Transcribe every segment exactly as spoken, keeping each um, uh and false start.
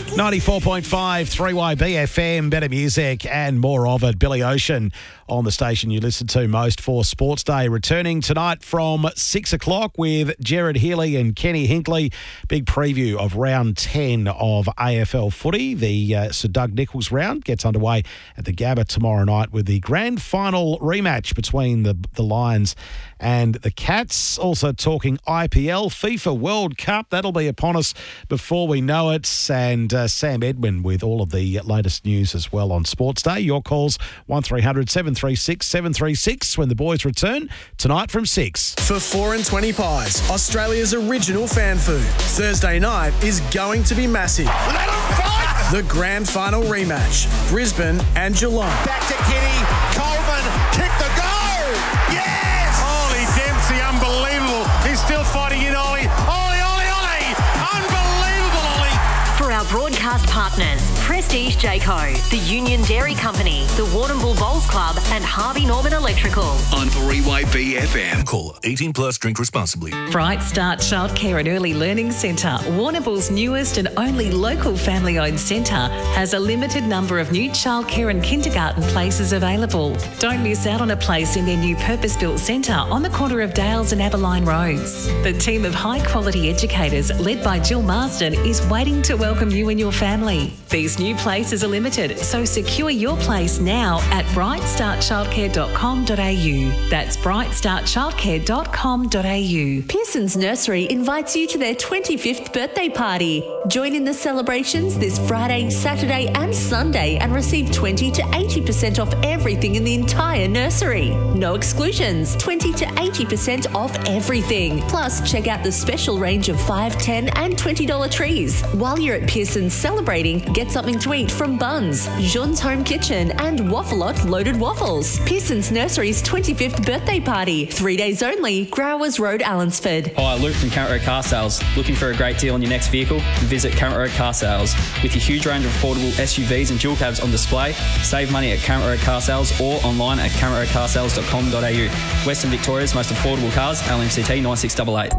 ninety-four point five three Y B F M, better music and more of it. Billy Ocean on the station you listen to most for Sports Day. Returning tonight from six o'clock with Jared Healy and Kenny Hinkley. Big preview of round ten of A F L footy. The uh, Sir Doug Nicholls round gets underway at the Gabba tomorrow night with the grand final rematch between the, the Lions and the Cats. Also talking I P L, FIFA World Cup. That'll be upon us before we know it. And uh, Sam Edwin with all of the latest news as well on Sports Day. Your calls one three hundred seven three six seven three six when the boys return tonight from six. For four and twenty Pies, Australia's original fan food. Thursday night is going to be massive. Let them fight! The grand final rematch. Brisbane and Geelong. Back to Kitty. Colvin. Kick the goal. Yes! Ollie Dempsey, unbelievable. He's still fighting in Ollie. Ollie, Ollie, Ollie. Unbelievable, Ollie. For our broadcast partners, Prestige Jayco, the Union Dairy Company, the Warrnambool Bowls Club and Harvey Norman Electrical. On three Y B F M. Call eighteen plus, drink responsibly. Bright Start Childcare and Early Learning Centre, Warrnambool's newest and only local family-owned centre, has a limited number of new childcare and kindergarten places available. Don't miss out on a place in their new purpose-built centre on the corner of Dales and Aberline Roads. The team of high-quality educators, led by Jill Marsden, is waiting to welcome you and your family. These new places are limited, so secure your place now at bright start childcare dot com dot a u. That's bright start childcare dot com dot a u. Pearson's Nursery invites you to their twenty-fifth birthday party. Join in the celebrations this Friday, Saturday and Sunday and receive twenty to eighty percent off everything in the entire nursery. No exclusions, twenty to eighty percent off everything. Plus, check out the special range of five, ten and twenty dollars trees. While you're at Pearson's celebrating, get something to eat from Buns, Jean's Home Kitchen and Waffalot Loaded Waffles. Pearson's Nursery's twenty-fifth birthday party. Three days only, Growers Road, Allensford. Hi, Luke from Current Road Car Sales. Looking for a great deal on your next vehicle? Visit Current Road Car Sales. With your huge range of affordable S U Vs and dual cabs on display, save money at Current Road Car Sales or online at current road car sales dot com dot a u. Western Victoria's most affordable cars, L M C T nine six eight eight.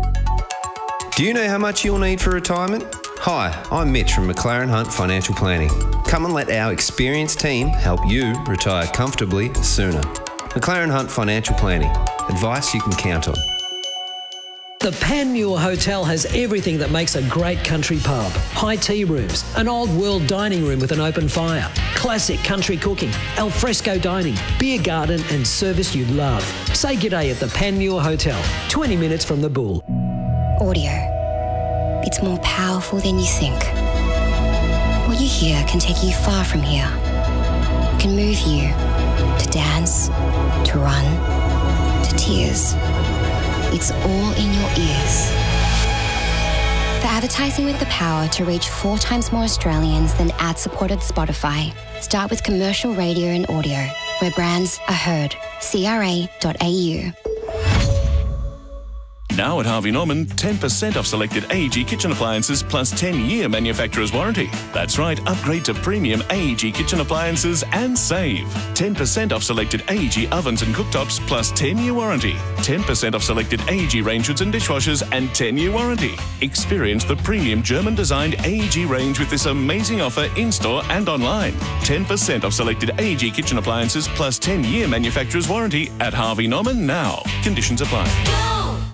Do you know how much you'll need for retirement? Hi, I'm Mitch from McLaren Hunt Financial Planning. Come and let our experienced team help you retire comfortably sooner. McLaren Hunt Financial Planning. Advice you can count on. The Panmure Hotel has everything that makes a great country pub. High tea rooms, an old world dining room with an open fire, classic country cooking, alfresco dining, beer garden and service you love. Say g'day at the Panmure Hotel, twenty minutes from the Bull. Audio. It's more powerful than you think. What you hear can take you far from here. It can move you to dance, to run, to tears. It's all in your ears. For advertising with the power to reach four times more Australians than ad-supported Spotify, start with commercial radio and audio, where brands are heard. C R A dot A U. Now at Harvey Norman, ten percent off selected A E G kitchen appliances plus ten-year manufacturer's warranty. That's right, upgrade to premium A E G kitchen appliances and save. ten percent off selected A E G ovens and cooktops plus ten-year warranty. ten percent off selected A E G range hoods and dishwashers and ten-year warranty. Experience the premium German-designed A E G range with this amazing offer in-store and online. ten percent off selected A E G kitchen appliances plus ten-year manufacturer's warranty at Harvey Norman now. Conditions apply.